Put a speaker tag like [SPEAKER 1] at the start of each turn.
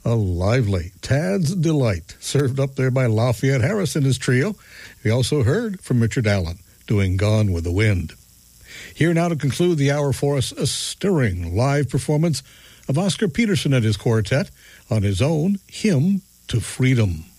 [SPEAKER 1] A lively Tad's Delight, served up there by Lafayette Harris and his trio. We also heard from Richard Allen doing Gone with the Wind. Here now to conclude the hour for us, a stirring live performance of Oscar Peterson and his quartet on his own Hymn to Freedom.